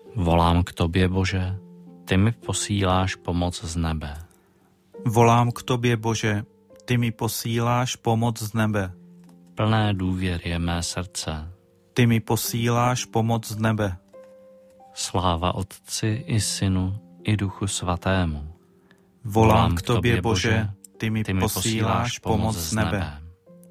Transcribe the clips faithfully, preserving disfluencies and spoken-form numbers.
Volám k tobě, Bože, ty mi posíláš pomoc z nebe. Volám k tobě, Bože, ty mi posíláš pomoc z nebe. Plné důvěry je mé srdce. Ty mi posíláš pomoc z nebe. Sláva Otci i Synu i Duchu Svatému. Volám k tobě, Bože, ty mi posíláš pomoc z nebe.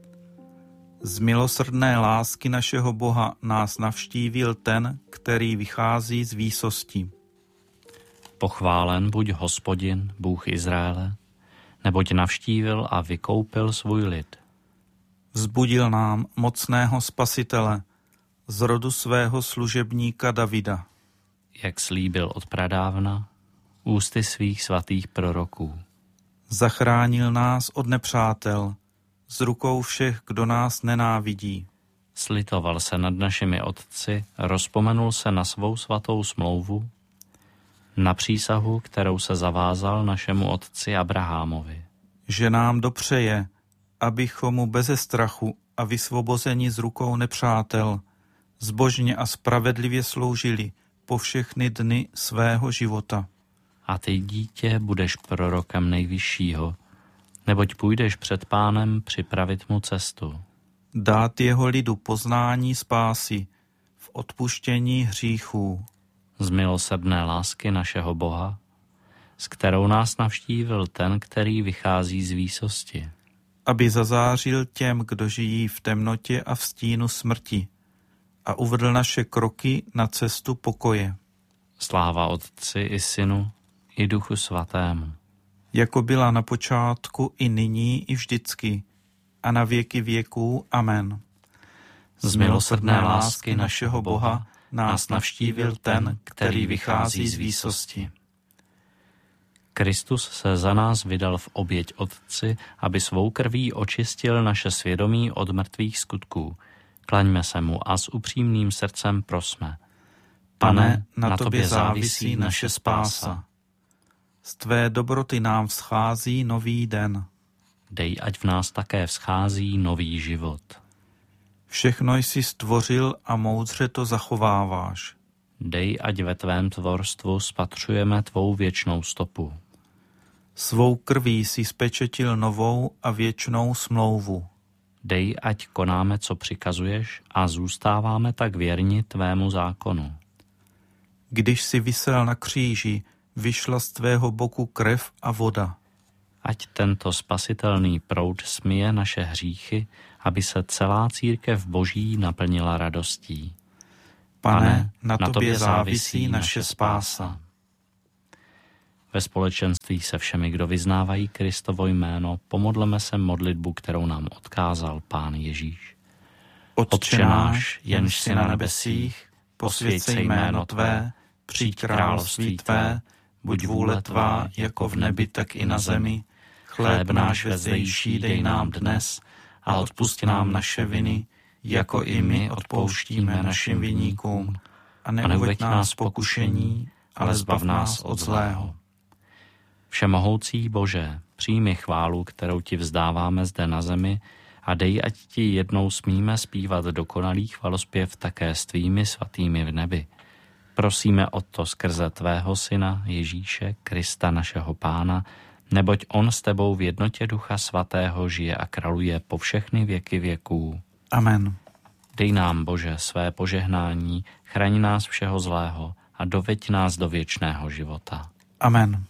Z milosrdné lásky našeho Boha nás navštívil ten, který vychází z výsosti. Pochválen buď Hospodin, Bůh Izraele, neboť navštívil a vykoupil svůj lid. Vzbudil nám mocného spasitele z rodu svého služebníka Davida. Jak slíbil od pradávna, ústy svých svatých proroků. Zachránil nás od nepřátel, z rukou všech, kdo nás nenávidí. Slitoval se nad našimi otci, rozpomenul se na svou svatou smlouvu, na přísahu, kterou se zavázal našemu otci Abrahamovi. Že nám dopřeje, abychom mu beze strachu a vysvobozeni z rukou nepřátel zbožně a spravedlivě sloužili po všechny dny svého života. A ty, dítě, budeš prorokem Nejvyššího, neboť půjdeš před Pánem připravit mu cestu. Dát jeho lidu poznání spásy v odpuštění hříchů. Z milosrdné lásky našeho Boha, s kterou nás navštívil ten, který vychází z výsosti. Aby zazářil těm, kdo žijí v temnotě a v stínu smrti, a uvedl naše kroky na cestu pokoje. Sláva Otci i Synu i Duchu Svatému. Jako byla na počátku, i nyní, i vždycky, a na věky věků. Amen. Z milosrdné lásky našeho Boha nás navštívil ten, který vychází z výsosti. Kristus se za nás vydal v oběť Otci, aby svou krví očistil naše svědomí od mrtvých skutků. Klaňme se mu a s upřímným srdcem prosme. Pane, na tobě závisí naše spása. Z tvé dobroty nám vzchází nový den. Dej, ať v nás také vzchází nový život. Všechno jsi stvořil a moudře to zachováváš. Dej, ať ve tvém tvorstvu spatřujeme tvou věčnou stopu. Svou krví jsi spečetil novou a věčnou smlouvu. Dej, ať konáme, co přikazuješ, a zůstáváme tak věrni tvému zákonu. Když jsi visel na kříži, vyšla z tvého boku krev a voda. Ať tento spasitelný proud smije naše hříchy, aby se celá církev Boží naplnila radostí. Pane, na tobě závisí naše spása. Ve společenství se všemi, kdo vyznávají Kristovo jméno, pomodleme se modlitbu, kterou nám odkázal Pán Ježíš. Otče náš, jenž jsi na nebesích, posvěť se jméno tvé, přijď království tvé, buď vůle tvá, jako v nebi, tak i na zemi. Chléb náš vezdejší dej nám dnes a odpusť nám naše viny, jako i my odpouštíme našim viníkům. A neuveď nás pokušení, ale zbav nás od zlého. Všemohoucí Bože, přijmi chválu, kterou ti vzdáváme zde na zemi, a dej, ať ti jednou smíme zpívat dokonalý chvalospěv také s tvými svatými v nebi. Prosíme o to skrze tvého Syna Ježíše Krista našeho Pána, neboť on s tebou v jednotě Ducha Svatého žije a králuje po všechny věky věků. Amen. Dej nám, Bože, své požehnání, chraň nás všeho zlého a doveď nás do věčného života. Amen.